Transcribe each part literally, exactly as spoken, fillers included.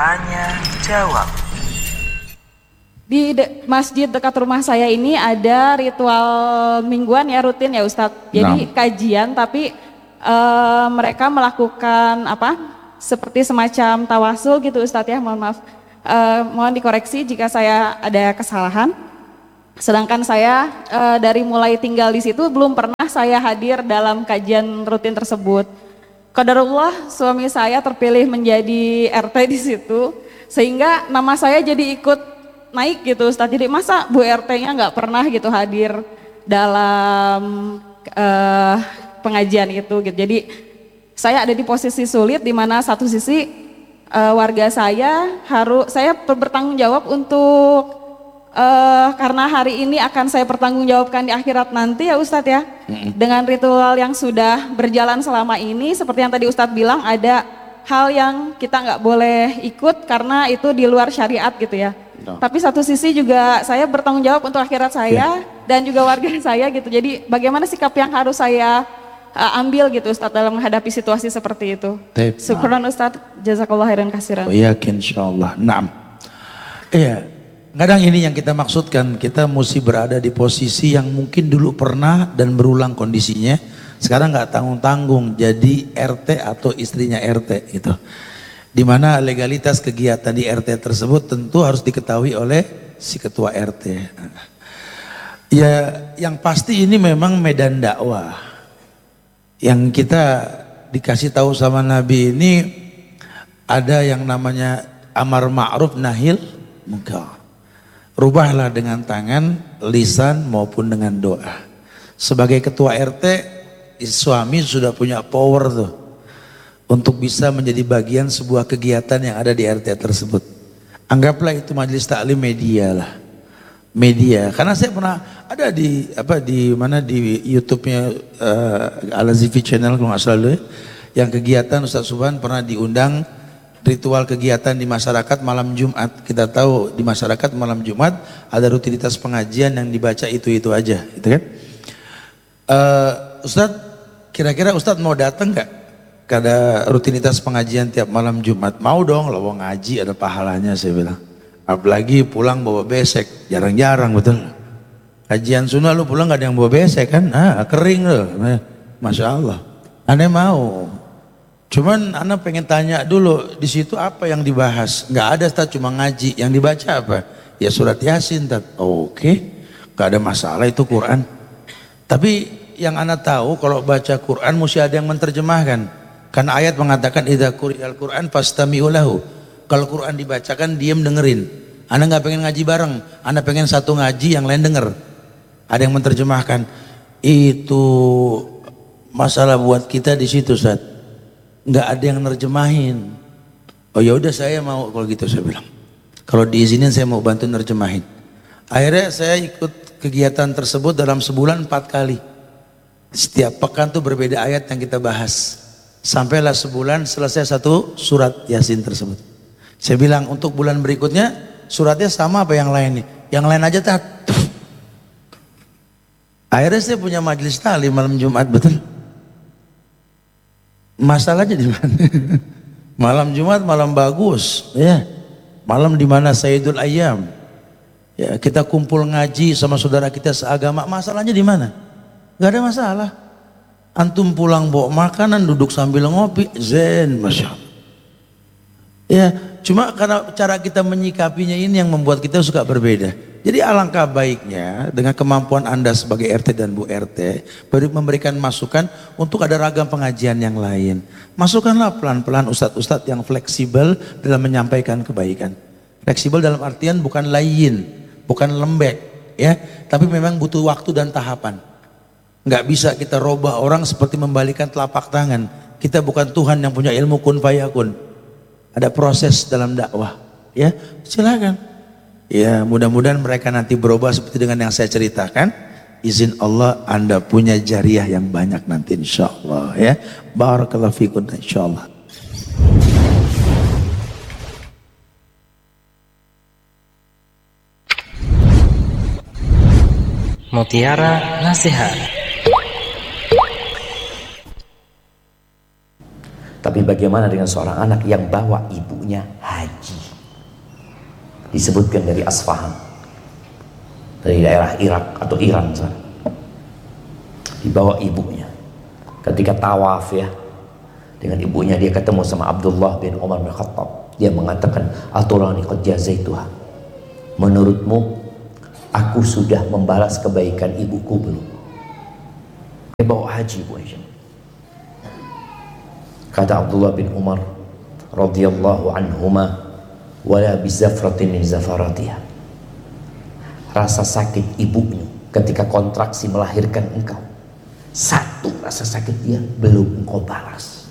Tanya jawab. Di de- masjid dekat rumah saya ini ada ritual mingguan ya, rutin ya Ustadz. Jadi Nah. kajian tapi eh, mereka melakukan apa? Seperti semacam tawasul gitu Ustadz ya, mohon maaf. Eh, mohon dikoreksi jika saya ada kesalahan. Sedangkan saya eh, dari mulai tinggal di situ belum pernah saya hadir dalam kajian rutin tersebut. Qadarullah suami saya terpilih menjadi R T di situ, sehingga nama saya jadi ikut naik gitu Ustadz. Jadi masa Bu R T-nya nggak pernah gitu hadir dalam uh, pengajian itu gitu. Jadi saya ada di posisi sulit di mana satu sisi uh, warga saya harus saya bertanggung jawab untuk uh, karena hari ini akan saya pertanggungjawabkan di akhirat nanti ya Ustadz ya. Mm-hmm. Dengan ritual yang sudah berjalan selama ini, seperti yang tadi Ustadz bilang, ada hal yang kita nggak boleh ikut karena itu di luar syariat gitu ya. No. Tapi satu sisi juga saya bertanggung jawab untuk akhirat saya yeah. dan juga warga saya gitu. Jadi bagaimana sikap yang harus saya uh, ambil gitu Ustadz dalam menghadapi situasi seperti itu. Syukran Ustadz, jazakallah khairan kasiran. Oh, yakin insyaallah. Naam. Iya. Kadang ini yang kita maksudkan, kita mesti berada di posisi yang mungkin dulu pernah dan berulang kondisinya, sekarang nggak tanggung-tanggung jadi R T atau istrinya R T gitu. Dimana legalitas kegiatan di R T tersebut tentu harus diketahui oleh si ketua R T. Ya, yang pasti ini memang medan dakwah. Yang kita dikasih tahu sama Nabi ini ada yang namanya amar ma'ruf nahil munkar. Rubahlah dengan tangan, lisan maupun dengan doa. Sebagai ketua R T, suami sudah punya power tuh untuk bisa menjadi bagian sebuah kegiatan yang ada di R T tersebut. Anggaplah itu majelis taklim media lah, media. Karena saya pernah ada di apa di mana di YouTube-nya uh, Al-Azifi Channel kalau nggak salah dulu ya, yang kegiatan Ustaz Subhan pernah diundang. Ritual kegiatan di masyarakat malam Jumat. Kita tahu di masyarakat malam Jumat ada rutinitas pengajian yang dibaca itu-itu aja, gitu kan? Uh, Ustadz, kira-kira Ustadz mau datang nggak? Kada rutinitas pengajian tiap malam Jumat? Mau dong, lo mau ngaji ada pahalanya saya bilang. Apalagi pulang bawa besek, jarang-jarang betul. Kajian sunnah lu pulang gak ada yang bawa besek kan? Ah kering loh, masya Allah. Aneh mau. Cuman anak pengen tanya dulu di situ apa yang dibahas? Nggak ada, Ustaz, cuma ngaji. Yang dibaca apa? Ya surat Yasin, Ustaz. Oh, oke, okay. Nggak ada masalah itu Quran. Tapi yang anak tahu kalau baca Quran mesti ada yang menerjemahkan. Karena ayat mengatakan idza quri'al Quran fastami'u lahu. Kalau Quran dibacakan diam dengerin. Anak nggak pengen ngaji bareng. Anak pengen satu ngaji yang lain denger. Ada yang menerjemahkan. Itu masalah buat kita di situ, Ustaz. Nggak ada yang nerjemahin. Oh ya udah saya mau kalau gitu saya bilang. Kalau diizinin saya mau bantu nerjemahin. Akhirnya saya ikut kegiatan tersebut dalam sebulan empat kali. Setiap pekan tuh berbeda ayat yang kita bahas. Sampailah sebulan selesai satu surat Yasin tersebut. Saya bilang untuk bulan berikutnya suratnya sama apa yang lain nih? Yang lain aja tat. Akhirnya saya punya majelis taklim malam Jumat, betul. Masalahnya di mana? Malam Jumat malam bagus, ya. Malam di mana Sayyidul Ayyam. Ya, kita kumpul ngaji sama saudara kita seagama. Masalahnya di mana? Gak ada masalah. Antum pulang bawa makanan, duduk sambil ngopi, zen, masya Allah. Ya, cuma karena cara kita menyikapinya ini yang membuat kita suka berbeda. Jadi alangkah baiknya dengan kemampuan Anda sebagai R T dan Bu R T memberikan masukan untuk ada ragam pengajian yang lain. Masukkanlah pelan-pelan ustadz-ustadz yang fleksibel dalam menyampaikan kebaikan. Fleksibel dalam artian bukan lain, bukan lembek, ya, tapi memang butuh waktu dan tahapan. Nggak bisa kita robah orang seperti membalikan telapak tangan. Kita bukan Tuhan yang punya ilmu kun fayakun. Ada proses dalam dakwah, ya, silakan. Ya, mudah-mudahan mereka nanti berubah seperti dengan yang saya ceritakan. Izin Allah Anda punya jariah yang banyak nanti insyaallah, ya. Barakallahu fikum insyaallah. Mutiara Nasihat. Tapi bagaimana dengan seorang anak yang bawa ibunya haji? disebutkan dari Asfahan, dari daerah Irak atau Iran sana. Dibawa ibunya ketika tawaf ya, dengan ibunya dia ketemu sama Abdullah bin Umar bin Khattab. Dia mengatakan, aturani qad jazaituha, menurutmu aku sudah membalas kebaikan ibuku belum? Dia bawa haji Bu Aisyah. Kata Abdullah bin Umar radhiyallahu anhuma, wala bizafratin min zafaratiha, rasa sakit ibunya ketika kontraksi melahirkan engkau, satu rasa sakit dia belum engkau balas.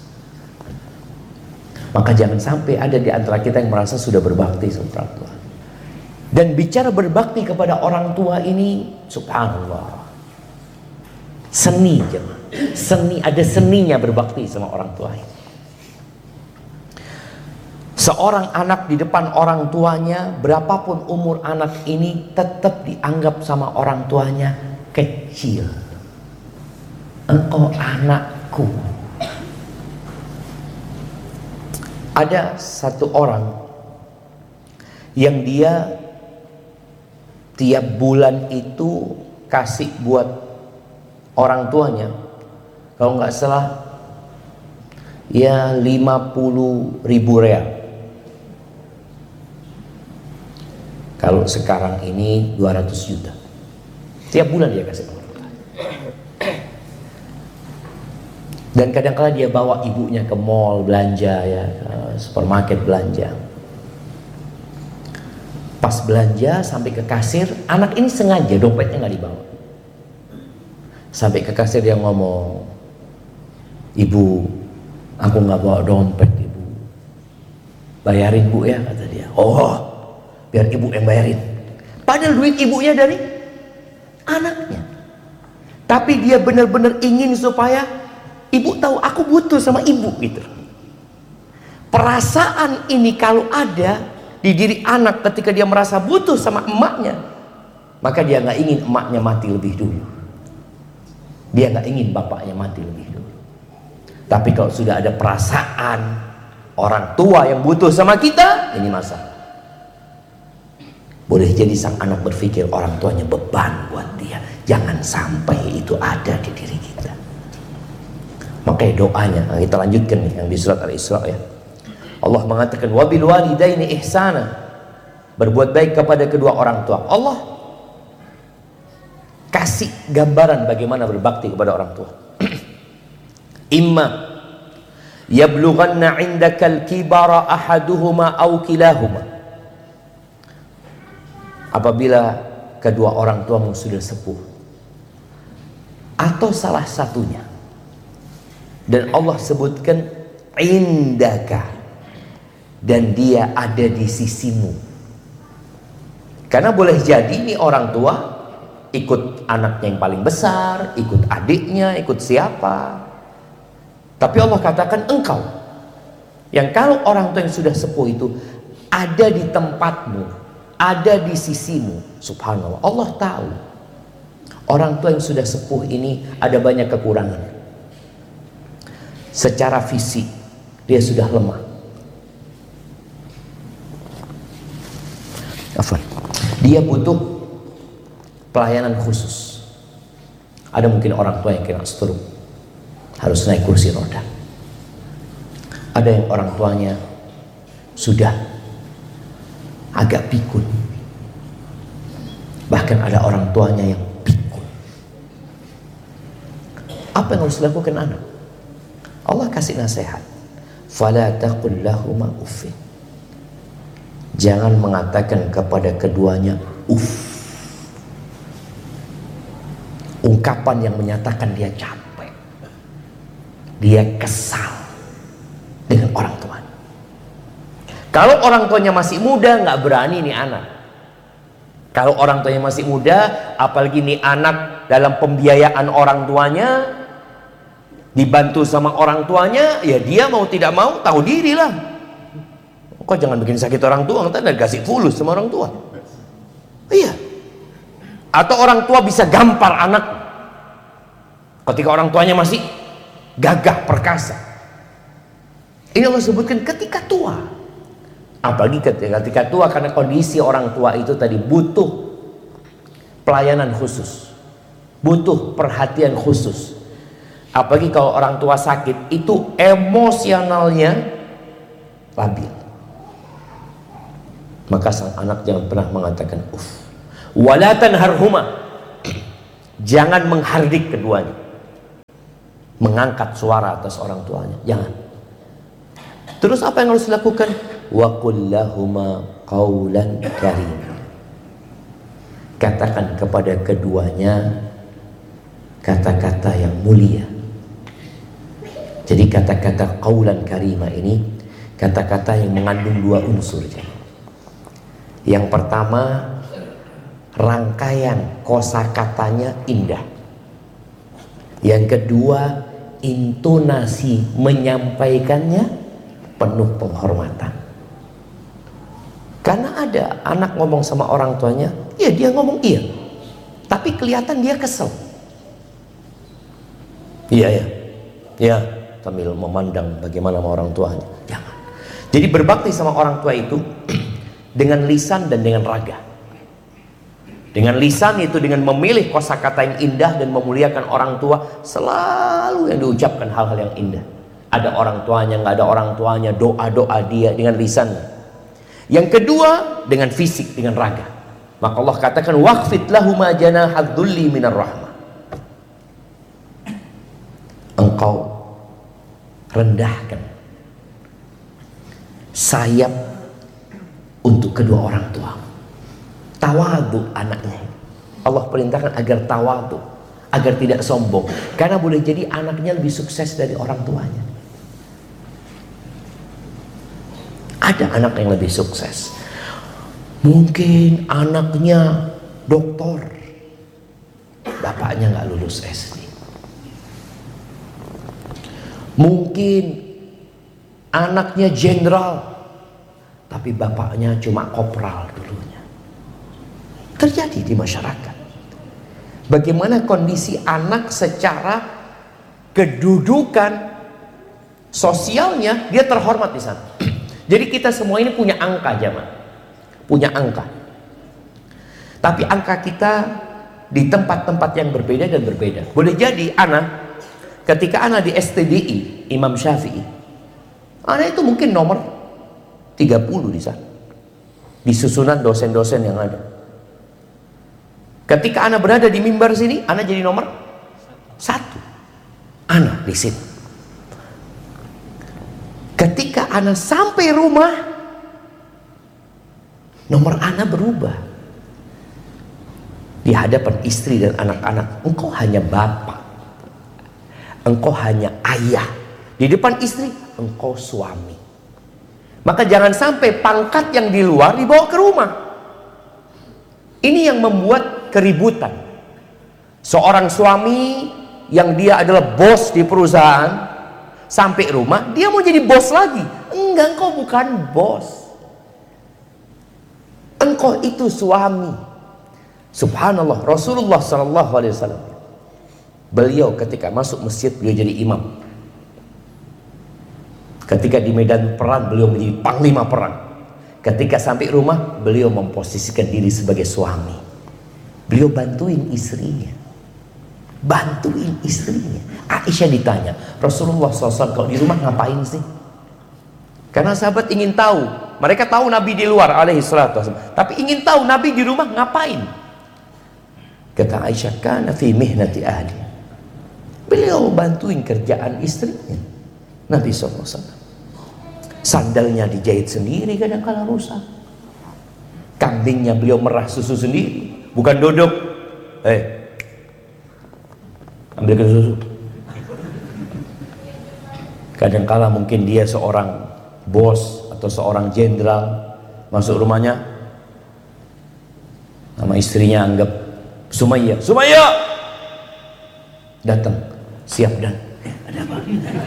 Maka jangan sampai ada di antara kita yang merasa sudah berbakti sama orang tua. Dan bicara berbakti kepada orang tua ini, subhanallah, seni jemaah. Seni, ada seninya berbakti sama orang tua ini. Seorang anak di depan orang tuanya, berapapun umur anak ini, tetap dianggap sama orang tuanya kecil. Engkau anakku. Ada satu orang yang dia tiap bulan itu kasih buat orang tuanya, kalau nggak salah ya lima puluh ribu real. Kalau sekarang ini dua ratus juta. Tiap bulan dia kasih orang tua. Dan kadang-kala dia bawa ibunya ke mall belanja ya, ke supermarket belanja. Pas belanja sampai ke kasir, anak ini sengaja dompetnya nggak dibawa. Sampai ke kasir dia ngomong, ibu, aku nggak bawa dompet ibu. Bayarin bu ya, kata dia. Oh, biar ibu yang bayarin. Padahal duit ibunya dari anaknya. Tapi dia benar-benar ingin supaya ibu tahu aku butuh sama ibu gitu. Perasaan ini kalau ada di diri anak ketika dia merasa butuh sama emaknya, maka dia nggak ingin emaknya mati lebih dulu. Dia nggak ingin bapaknya mati lebih dulu. Tapi kalau sudah ada perasaan orang tua yang butuh sama kita, ini masalah. Boleh jadi sang anak berpikir orang tuanya beban buat dia. Jangan sampai itu ada di diri kita. Makanya doanya, nah kita lanjutkan nih yang di surat Al-Isra ya. Allah mengatakan wabil walidaini ihsana, berbuat baik kepada kedua orang tua. Allah kasih gambaran bagaimana berbakti kepada orang tua. Imma yablughanna 'indakal kibara ahaduhuma aw kilahuma, apabila kedua orang tuamu sudah sepuh atau salah satunya. Dan Allah sebutkan indaka, dan dia ada di sisimu. Karena boleh jadi nih orang tua ikut anaknya yang paling besar, ikut adiknya, ikut siapa. Tapi Allah katakan engkau, yang kalau orang tua yang sudah sepuh itu ada di tempatmu, ada di sisimu. Subhanallah, Allah tahu orang tua yang sudah sepuh ini ada banyak kekurangan. Secara fisik dia sudah lemah. Afwan. Dia butuh pelayanan khusus. Ada mungkin orang tua yang kena stroke, harus naik kursi roda. Ada yang orang tuanya sudah agak pikun. Bahkan ada orang tuanya yang pikun. Apa yang harus dilakukan anak? Allah kasih nasihat. Fala taqul lahuma uffin. Jangan mengatakan kepada keduanya uff. Ungkapan yang menyatakan dia capek, dia kesal dengan orang tuanya. Kalau orang tuanya masih muda, nggak berani nih anak. Kalau orang tuanya masih muda, apalagi nih anak dalam pembiayaan orang tuanya, dibantu sama orang tuanya, ya dia mau tidak mau tahu diri lah. Kok jangan bikin sakit orang tua, kita udah kasih fulus sama orang tua. Iya. Atau orang tua bisa gampar anak ketika orang tuanya masih gagah perkasa. Ini Allah sebutkan ketika tua. Apalagi ketika, ketika tua, karena kondisi orang tua itu tadi butuh pelayanan khusus, butuh perhatian khusus. Apalagi kalau orang tua sakit, itu emosionalnya labil. Maka sang anak jangan pernah mengatakan uff. Wala tanharhuma. Jangan menghardik keduanya, mengangkat suara atas orang tuanya, jangan. Terus apa yang harus dilakukan? Wa qul lahuma qawlan karim. Katakan kepada keduanya kata-kata yang mulia. Jadi kata-kata qawlan karima ini kata-kata yang mengandung dua unsur. Yang pertama, rangkaian kosakatanya indah. Yang kedua, intonasi menyampaikannya penuh penghormatan. Karena ada anak ngomong sama orang tuanya, iya dia ngomong iya, tapi kelihatan dia kesel. Iya ya, ya sambil memandang bagaimana sama orang tuanya. Jangan. Jadi berbakti sama orang tua itu dengan lisan dan dengan raga. Dengan lisan itu dengan memilih kosakata yang indah dan memuliakan orang tua, selalu yang diucapkan hal-hal yang indah. Ada orang tuanya, nggak ada orang tuanya, doa-doa dia dengan lisannya. Yang kedua dengan fisik, dengan raga. Maka Allah katakan waqfid lahuma janahadzulli minar rahmah. Engkau rendahkan sayap untuk kedua orang tua. Tawadu anaknya. Allah perintahkan agar tawadu, agar tidak sombong. Karena boleh jadi anaknya lebih sukses dari orang tuanya. Ada anak yang lebih sukses. Mungkin anaknya doktor, bapaknya nggak lulus S D. Mungkin anaknya jenderal, tapi bapaknya cuma kopral dulunya. Terjadi di masyarakat. Bagaimana kondisi anak secara kedudukan sosialnya, dia terhormat di sana. Jadi kita semua ini punya angka, jamaah, punya angka. Tapi angka kita di tempat-tempat yang berbeda dan berbeda. Boleh jadi anak ketika anak di S T D I Imam Syafi'i, anak itu mungkin nomor tiga puluh di sana, di susunan dosen-dosen yang ada. Ketika anak berada di mimbar sini, anak jadi nomor satu. Anak di sini. Ketika anak sampai rumah, nomor anak berubah. Di hadapan istri dan anak-anak, engkau hanya bapak, engkau hanya ayah. Di depan istri, engkau suami. Maka jangan sampai pangkat yang di luar dibawa ke rumah. Ini yang membuat keributan. Seorang suami yang dia adalah bos di perusahaan, sampai rumah dia mau jadi bos lagi. Enggak, engkau bukan bos, engkau itu suami. Subhanallah, Rasulullah Sallallahu Alaihi Wasallam, beliau ketika masuk masjid beliau jadi imam. Ketika di medan perang beliau menjadi panglima perang. Ketika sampai rumah beliau memposisikan diri sebagai suami. Beliau bantuin istrinya, bantuin istrinya. Aisyah ditanya, Rasulullah shallallahu alaihi wasallam kalau di rumah ngapain sih? Karena sahabat ingin tahu. Mereka tahu Nabi di luar alaihi salatu wasallam, tapi ingin tahu Nabi di rumah ngapain. Kata Aisyah, kana fi mihnati ahli. Beliau bantuin kerjaan istrinya. Nabi shallallahu alaihi wasallam sandalnya dijahit sendiri, kadang-kala rusak. Kambingnya beliau merah susu sendiri, bukan duduk, eh ambilkan susu. Kadang-kala mungkin dia seorang bos atau seorang jenderal, masuk rumahnya, nama istrinya anggap Sumayyah, Sumayyah datang, siap dan eh, ada apa?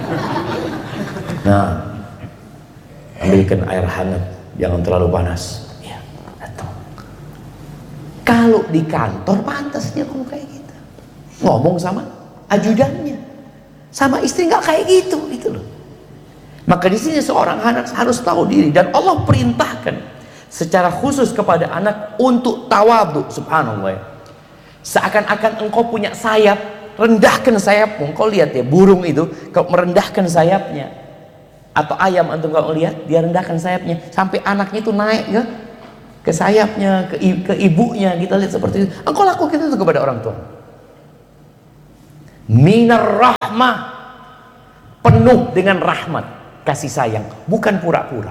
Nah, ambilkan air hangat, jangan terlalu panas. Ya, datang. Kalau di kantor pantas dia ngomong kayak gitu, ngomong sama ajudannya, sama istri nggak kayak gitu, gitu loh. Maka di sini seorang anak harus tahu diri, dan Allah perintahkan secara khusus kepada anak untuk tawadhu. Subhanallah ya. Seakan-akan engkau punya sayap, rendahkan sayapmu. Engkau lihat ya, burung itu kalau merendahkan sayapnya, atau ayam antum kalau lihat dia rendahkan sayapnya sampai anaknya itu naik ke ke sayapnya, ke, ke ibunya. Kita lihat seperti itu. Engkau lakukan itu kepada orang tua. Minar rahmah, penuh dengan rahmat, kasih sayang, bukan pura-pura.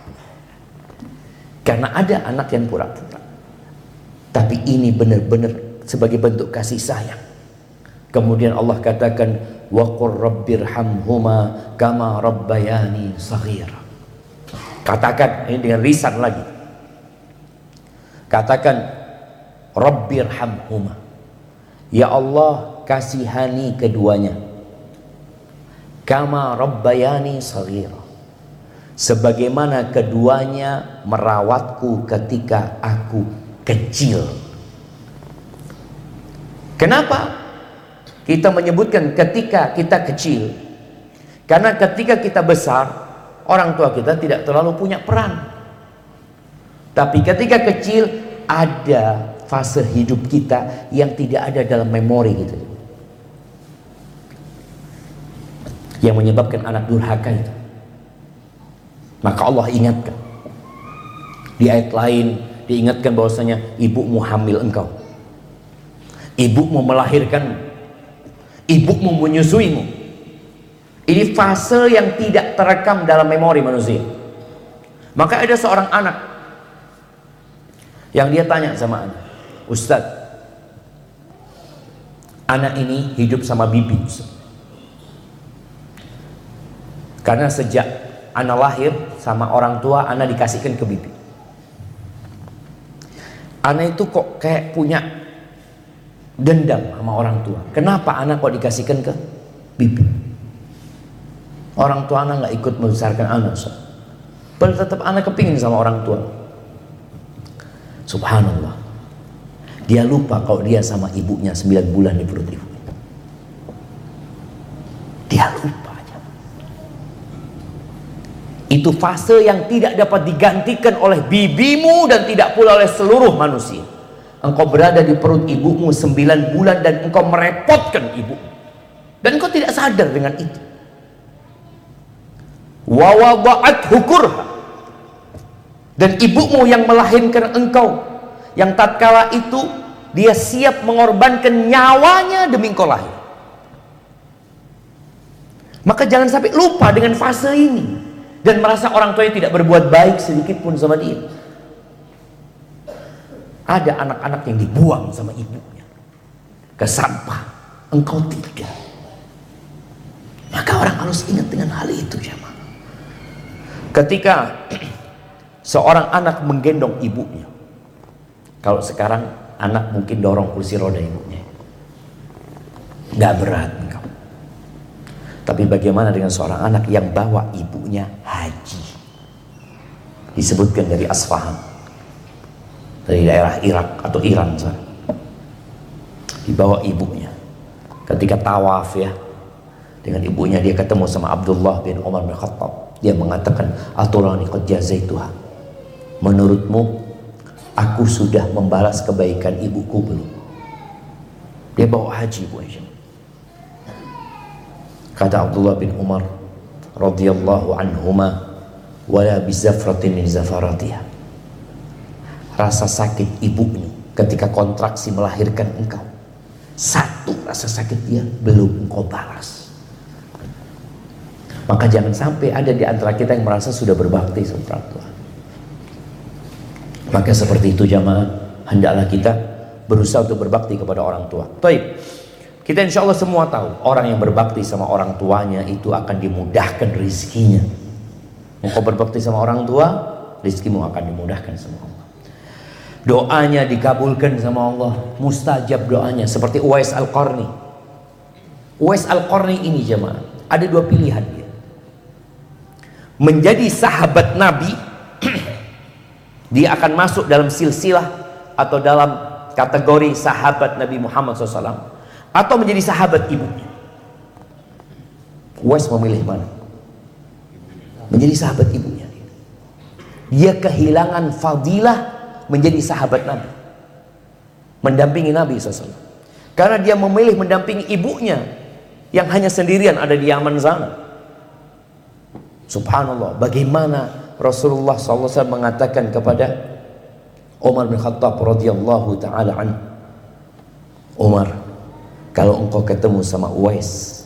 Karena ada anak yang pura-pura, tapi ini benar-benar sebagai bentuk kasih sayang. Kemudian Allah katakan, wa qur rabbirhamhuma kama rabbayani shaghira. Katakan, ini dengan lisan lagi, katakan rabbirhamhuma, ya Allah kasihani keduanya, kama rabbayani shaghira, sebagaimana keduanya merawatku ketika aku kecil. Kenapa kita menyebutkan ketika kita kecil? Karena ketika kita besar, orang tua kita tidak terlalu punya peran. Tapi ketika kecil, ada fase hidup kita yang tidak ada dalam memori gitu, yang menyebabkan anak durhaka itu. Maka Allah ingatkan di ayat lain, diingatkan bahwasanya ibumu hamil engkau, ibumu melahirkan, ibumu menyusuimu. Ini fase yang tidak terekam dalam memori manusia. Maka ada seorang anak yang dia tanya sama anak, Ustaz, anak ini hidup sama bibi, Ustaz. Karena sejak anak lahir sama orang tua, anak dikasihkan ke bibi. Anak itu kok kayak punya dendam sama orang tua. Kenapa anak kok dikasihkan ke bibi? Orang tua anak nggak ikut membesarkan anak, Ustaz. Padahal tetap anak kepingin sama orang tua. Subhanallah, dia lupa kalau dia sama ibunya sembilan bulan di perut ibu. Dia lupa aja. Itu fase yang tidak dapat digantikan oleh bibimu dan tidak pula oleh seluruh manusia. Engkau berada di perut ibumu sembilan bulan dan engkau merepotkan ibu, dan engkau tidak sadar dengan itu. Wa wada'athu kurha, dan ibumu yang melahirkan engkau, yang tatkala itu dia siap mengorbankan nyawanya demi engkau lahir. Maka jangan sampai lupa dengan fase ini dan merasa orang tuanya tidak berbuat baik sedikit pun sama dia. Ada anak-anak yang dibuang sama ibunya ke sampah, engkau tidak. Maka orang harus ingat dengan hal itu, jemaah. Ketika seorang anak menggendong ibunya, kalau sekarang anak mungkin dorong kursi roda ibunya, nggak berat engkau. Tapi bagaimana dengan seorang anak yang bawa ibunya haji? Disebutkan dari Asfahan, dari daerah Irak atau Iran sana. Dibawa ibunya ketika tawaf ya, dengan ibunya dia ketemu sama Abdullah bin Umar bin Khattab. Dia mengatakan, aturani qad jazaituha, menurutmu aku sudah membalas kebaikan ibuku belum? Dia bawa haji bu Aisyah. Kata Abdullah bin Umar radhiyallahu anhuma, wala bizafratin min zafaratiha, rasa sakit ibunya ketika kontraksi melahirkan engkau, satu rasa sakit dia belum engkau balas. Maka jangan sampai ada di antara kita yang merasa sudah berbakti sama orang tua. Maka seperti itu jamaah, hendaklah kita berusaha untuk berbakti kepada orang tua. Baik, kita insya Allah semua tahu orang yang berbakti sama orang tuanya itu akan dimudahkan rizkinya. Engkau berbakti sama orang tua, rizkimu akan dimudahkan sama Allah. Doanya dikabulkan sama Allah, mustajab doanya. Seperti Uwais Al-Qarni. Uwais Al-Qarni ini jemaah, ada dua pilihan dia. Menjadi sahabat Nabi, dia akan masuk dalam silsilah atau dalam kategori sahabat Nabi Muhammad shallallahu alaihi wasallam, atau menjadi sahabat ibunya. Uwais memilih mana? menjadi sahabat ibunya. Dia kehilangan fadilah menjadi sahabat Nabi, mendampingi Nabi shallallahu alaihi wasallam. Karena dia memilih mendampingi ibunya yang hanya sendirian ada di Yaman sana. Subhanallah, bagaimana Rasulullah shallallahu alaihi wasallam mengatakan kepada Umar bin Khattab radhiyallahu taala anhu, Umar, kalau engkau ketemu sama Uwais,